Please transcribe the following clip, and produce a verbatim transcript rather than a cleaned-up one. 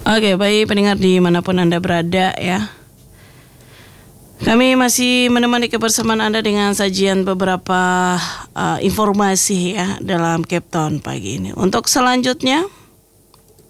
Oke, baik pendengar dimanapun Anda berada ya. Kami masih menemani kebersamaan Anda dengan sajian beberapa uh, informasi ya dalam Cape Town pagi ini. Untuk selanjutnya